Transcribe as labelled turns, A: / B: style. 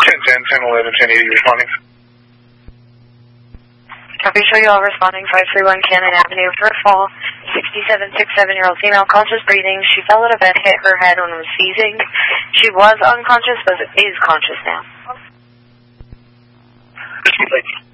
A: 10-11, 1080 responding.
B: Copy, show you all responding, 531 Cannon Avenue, first fall, 67-year-old female, conscious breathing. She fell out of bed, hit her head when it was seizing. She was unconscious, but is conscious now.